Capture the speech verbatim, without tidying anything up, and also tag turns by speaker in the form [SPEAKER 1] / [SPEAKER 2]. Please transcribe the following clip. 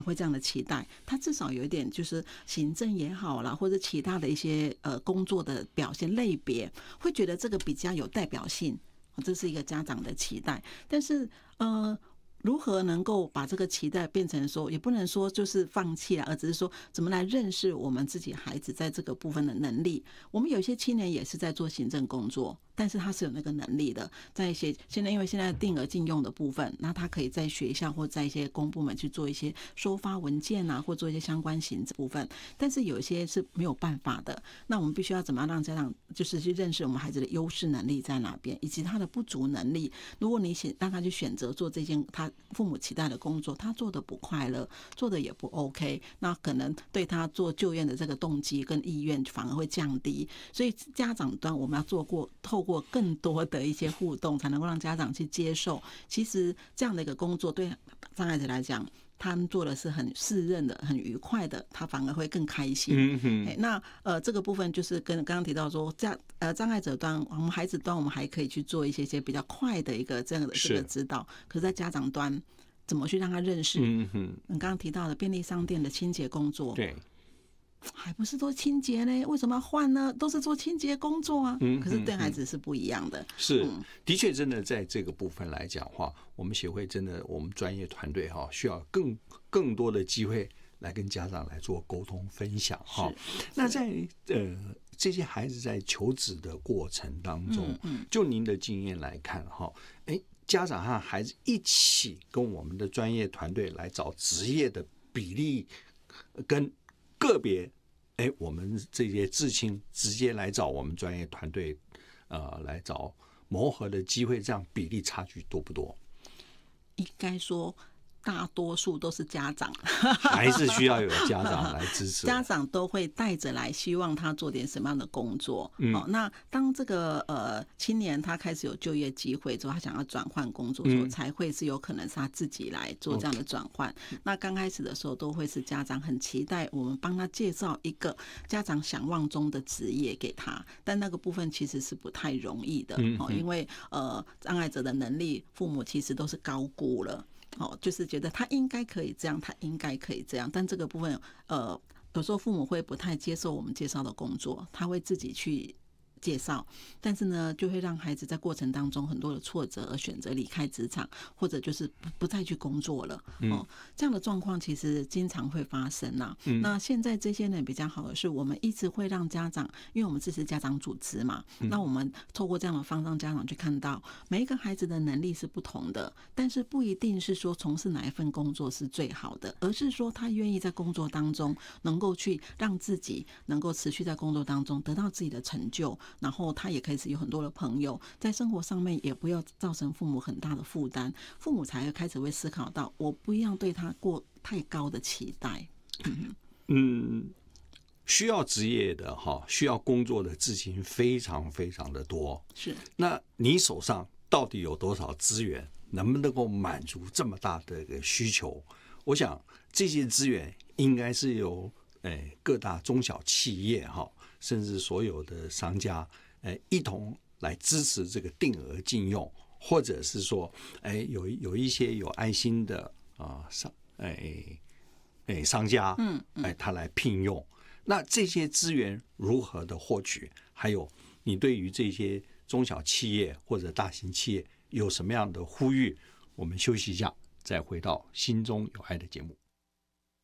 [SPEAKER 1] 会这样的期待，他至少有一点就是行政也好啦，或者其他的一些呃工作的表现类别，会觉得这个比较有代表性，这是一个家长的期待。但是呃。如何能够把这个期待变成说，也不能说就是放弃了，而只是说怎么来认识我们自己孩子在这个部分的能力。我们有些青年也是在做行政工作，但是他是有那个能力的，在一些现在因为现在定额禁用的部分，那他可以在学校或在一些公部门去做一些收发文件啊，或做一些相关行政部分。但是有一些是没有办法的，那我们必须要怎么样让家长就是去认识我们孩子的优势能力在哪边，以及他的不足能力。如果你让他去选择做这件他父母期待的工作，他做的不快乐，做的也不 OK， 那可能对他做就业的这个动机跟意愿反而会降低。所以家长端我们要做过透过更多的一些互动，才能够让家长去接受，其实这样的一个工作对障碍者来讲，他们做的是很适任的、很愉快的，他反而会更开心。嗯哼，那呃这个部分就是跟刚刚提到说，障呃障碍者端，我们孩子端，我们还可以去做一些些比较快的一个这样的这个指导。可是，在家长端，怎么去让他认识？嗯哼，你刚刚提到的便利商店的清洁工作，对。还不是做清洁呢？为什么要换呢？都是做清洁工作啊。可是对孩子是不一样的。
[SPEAKER 2] 是，的确，真的在这个部分来讲的话，我们协会真的，我们专业团队哈，需要更更多的机会来跟家长来做沟通分享哈。那在呃这些孩子在求职的过程当中，嗯嗯就您的经验来看哈，哎，家长和孩子一起跟我们的专业团队来找职业的比例跟个别，哎，我们这些至亲直接来找我们专业团队，呃，来找磨合的机会，这样比例差距多不多？
[SPEAKER 1] 应该说，大多数都是家长，
[SPEAKER 2] 还是需要有家长来支持。
[SPEAKER 1] 家长都会带着来，希望他做点什么样的工作。嗯哦、那当这个呃青年他开始有就业机会之后，他想要转换工作的时候，嗯、才会是有可能是他自己来做这样的转换。Okay. 那刚开始的时候，都会是家长很期待我们帮他介绍一个家长想望中的职业给他，但那个部分其实是不太容易的。嗯哦、因为呃障碍者的能力，父母其实都是高估了。哦，就是觉得他应该可以这样，他应该可以这样，但这个部分，呃，有时候父母会不太接受我们介绍的工作，他会自己去介绍，但是呢，就会让孩子在过程当中很多的挫折，而选择离开职场，或者就是不不再去工作了。哦，这样的状况其实经常会发生啦、啊。嗯、那现在这些呢比较好的是，我们一直会让家长，因为我们这是家长组织嘛，嗯、那我们透过这样的方式让家长去看到每一个孩子的能力是不同的，但是不一定是说从事哪一份工作是最好的，而是说他愿意在工作当中能够去让自己能够持续在工作当中得到自己的成就。然后他也可以是有很多的朋友，在生活上面也不要造成父母很大的负担，父母才会开始会思考到，我不要对他过太高的期待。嗯，
[SPEAKER 2] 嗯需要职业的哈，需要工作的事情非常非常的多。
[SPEAKER 1] 是，
[SPEAKER 2] 那你手上到底有多少资源，能不能够满足这么大的一个需求？我想这些资源应该是由诶各大中小企业哈。甚至所有的商家，呃，一同来支持这个定额禁用，或者是说，哎，有有一些有爱心的啊、呃、商，哎哎商家，嗯，哎，他来聘用。那这些资源如何的获取？还有，你对于这些中小企业或者大型企业有什么样的呼吁？我们休息一下，再回到心中有爱的节目。